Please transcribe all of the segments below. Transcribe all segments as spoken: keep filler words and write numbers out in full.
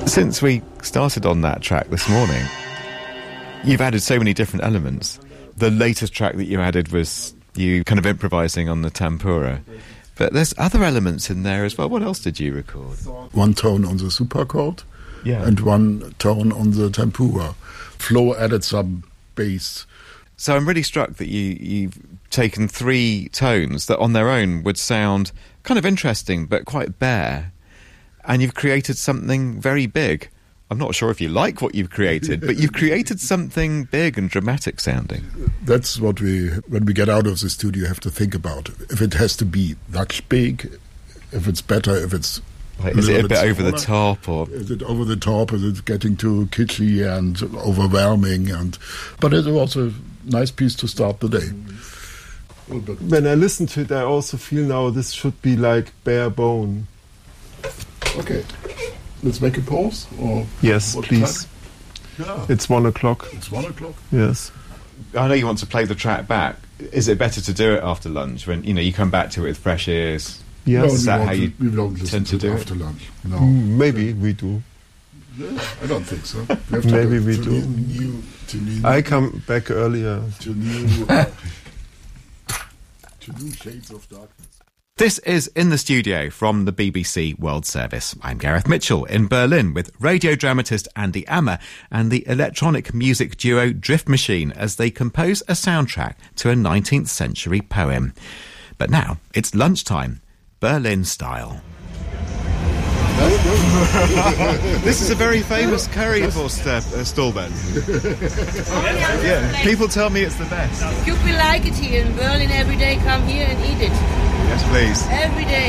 Since we started on that track this morning, you've added so many different elements. The latest track that you added was you kind of improvising on the tempura. But there's other elements in there as well. What else did you record? One tone on the super chord, yeah, and one tone on the tempura. Flo added some bass. So I'm really struck that you, you've taken three tones that on their own would sound kind of interesting but quite bare, and you've created something very big. I'm not sure if you like what you've created, but you've created something big and dramatic sounding. That's what we, when we get out of the studio, have to think about. If it has to be that big, if it's better, if it's... Like, is it a bit over the top, or is it over the top? Is it getting too kitschy and overwhelming? And but it was a nice piece to start the day. When I listen to it, I also feel now this should be like bare bone. Okay, let's make a pause. Or yes, please. Yeah. It's one o'clock. It's one o'clock. Yes. I know you want to play the track back. Is it better to do it after lunch when you know you come back to it with fresh ears? Yes. No, Is that how to, you we don't listen tend to, to do it it after lunch? No. Mm, maybe we do. Yeah, I don't think so. We have to Maybe go we to do. New, to new, I come back earlier. To new, uh, to new shades of darkness. This is In the Studio from the B B C World Service. I'm Gareth Mitchell in Berlin with radio dramatist Andy Ammer and the electronic music duo Drift Machine as they compose a soundtrack to a nineteenth century poem. But now it's lunchtime, Berlin style. This is a very famous currywurst uh, uh, stall then. Yeah, people tell me it's the best. You will like it here in Berlin every day. Come here and eat it. Yes, please. Every day.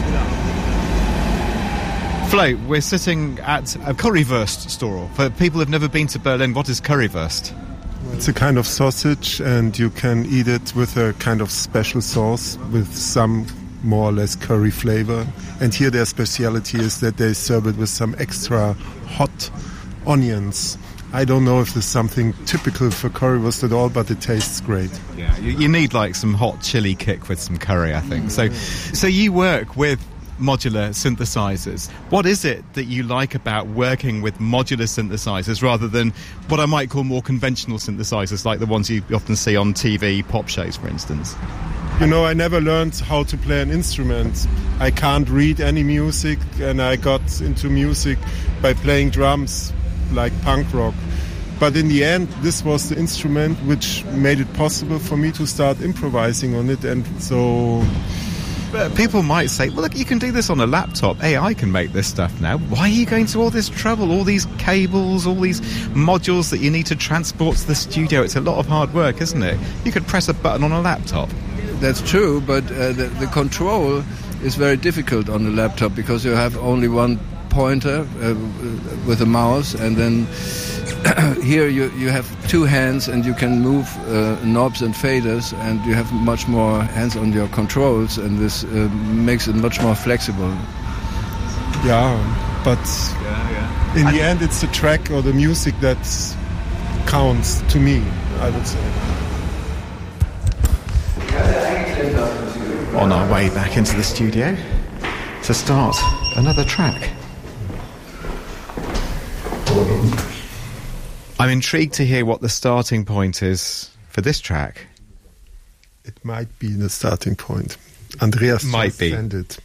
Flo, we're sitting at a currywurst store. For people who've never been to Berlin, what is currywurst? It's a kind of sausage, and you can eat it with a kind of special sauce with some more or less curry flavor. And here their speciality is that they serve it with some extra hot onions. I don't know if there's something typical for currywurst at all, but it tastes great. Yeah, you, you need like some hot chili kick with some curry, I think. So, so you work with modular synthesizers. What is it that you like about working with modular synthesizers rather than what I might call more conventional synthesizers, like the ones you often see on T V pop shows, for instance? You know, I never learned how to play an instrument. I can't read any music, and I got into music by playing drums, like punk rock. But in the end, this was the instrument which made it possible for me to start improvising on it, and so... But people might say, well, look, you can do this on a laptop. A I can make this stuff now. Why are you going to all this trouble, all these cables, all these modules that you need to transport to the studio? It's a lot of hard work, isn't it? You could press a button on a laptop. That's true, but uh, the, the control is very difficult on the laptop because you have only one pointer uh, with a mouse, and then here you, you have two hands and you can move uh, knobs and faders, and you have much more hands on your controls, and this uh, makes it much more flexible. Yeah, but yeah, yeah. in and the end it's the track or the music that counts to me, I would say. On our way back into the studio to start another track. I'm intrigued to hear what the starting point is for this track. It might be the starting point. Andreas might just be. sent it.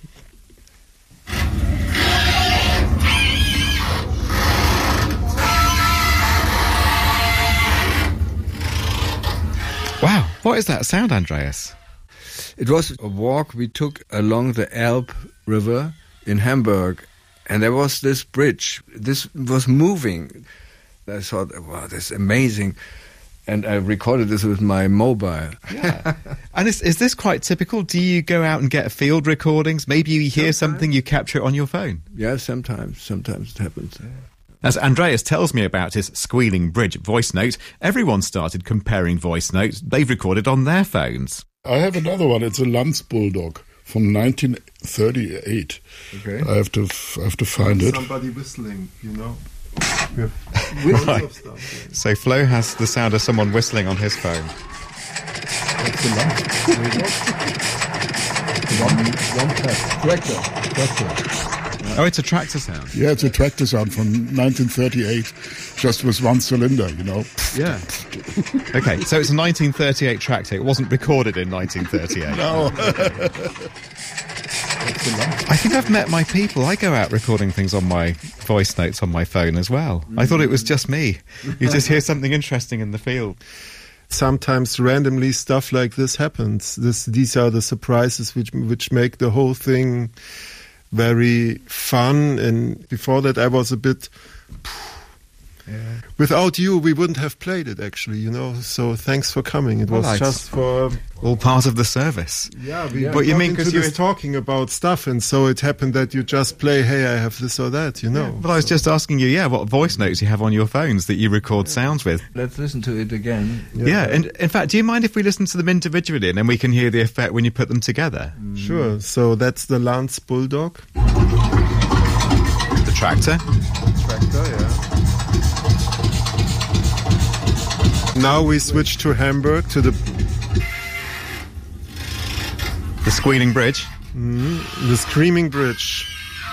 Wow, what is that sound, Andreas? It was a walk we took along the Elbe River in Hamburg, and there was this bridge. This was moving. I thought, wow, that's amazing. And I recorded this with my mobile. Yeah. And is, is this quite typical? Do you go out and get field recordings? Maybe you hear sometimes. something, you capture it on your phone? Yeah, sometimes. Sometimes it happens. As Andreas tells me about his Squealing Bridge voice note, everyone started comparing voice notes they've recorded on their phones. I have another one. It's a Lanz Bulldog from nineteen thirty-eight. Okay. I have to f- I have to find it. Somebody whistling, you know. Right. So Flo has the sound of someone whistling on his phone. That's the Lanz Bulldog. One, one tap. Tractor. Tractor. Oh, it's a tractor sound. Yeah, it's a tractor sound from nineteen thirty-eight, just with one cylinder, you know. Yeah. Okay, so it's a nineteen thirty-eight tractor. It wasn't recorded in nineteen thirty-eight. No. I think I've met my people. I go out recording things on my voice notes on my phone as well. I thought it was just me. You just hear something interesting in the field. Sometimes randomly stuff like this happens. This, these are the surprises which which make the whole thing very fun. And before that, I was a bit. Yeah. Without you, we wouldn't have played it, actually, you know. So thanks for coming. It well, was just for all part of the service. Yeah, we but you mean because you were talking about stuff, and so it happened that you just play, hey, I have this or that, you know. Yeah, but I was so. just asking you, yeah, what voice notes you have on your phones that you record yeah. sounds with. Let's listen to it again. Yeah, yeah, and in fact, do you mind if we listen to them individually and then we can hear the effect when you put them together? Mm. Sure. So that's the Lance Bulldog. The tractor. The tractor, yeah. Now we switch to Hamburg, to the... The squealing bridge. Mm, the screaming bridge.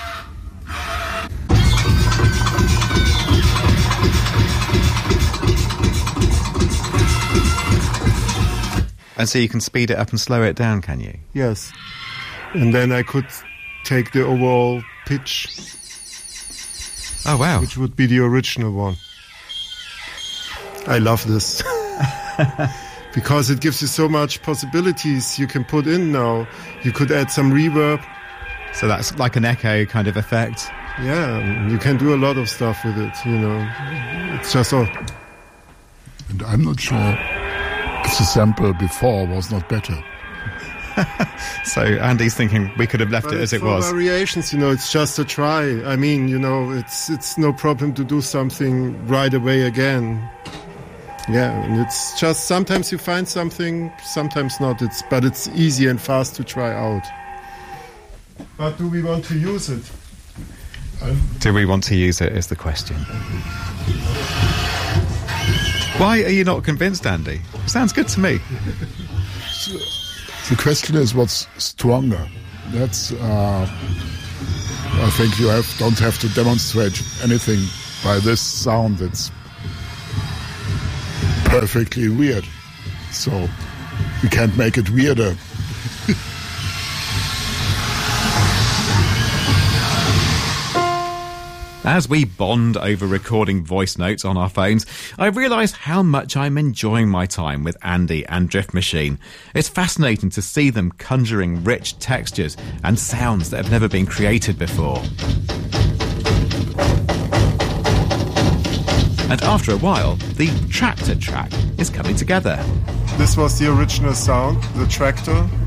And so you can speed it up and slow it down, can you? Yes. And then I could take the overall pitch. Oh, wow. Which would be the original one. I love this. Because it gives you so much possibilities you can put in now. You could add some reverb. So that's like an echo kind of effect? Yeah, you can do a lot of stuff with it, you know. It's just all... And I'm not sure if the sample before was not better. So Andy's thinking we could have left but it as it was. Variations, you know, it's just a try. I mean, you know, it's it's no problem to do something right away again. Yeah, and it's just sometimes you find something, sometimes not. It's but it's easy and fast to try out. But do we want to use it? Do we want to use it is the question. Why are you not convinced, Andy? Sounds good to me. The question is what's stronger. That's, uh, I think you have don't have to demonstrate anything by this sound that's perfectly weird. So we can't make it weirder. As we bond over recording voice notes on our phones, I realise how much I'm enjoying my time with Andy and Drift Machine. It's fascinating to see them conjuring rich textures and sounds that have never been created before. And after a while, the tractor track is coming together. This was the original sound, the tractor.